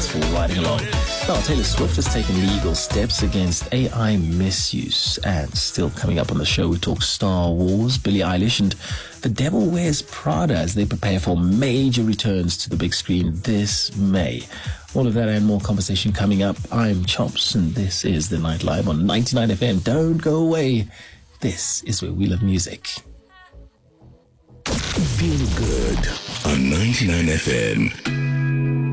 Thanks for riding along. Now, Taylor Swift has taken legal steps against AI misuse. And still coming up on the show, we talk Star Wars, Billie Eilish, and The Devil Wears Prada as they prepare for major returns to the big screen this May. All of that and more conversation coming up. I'm Chops, and this is The Night Live on 99 FM. Don't go away. This is where we love music. Feel good on 99 FM.